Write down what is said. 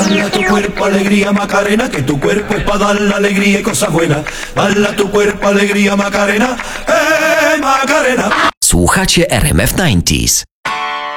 Dala tu cuerpo alegría Macarena, que tu cuerpo es para dar la alegría y cosas buenas. Dala tu cuerpo alegría Macarena, Macarena. Słuchacie RMF 90s.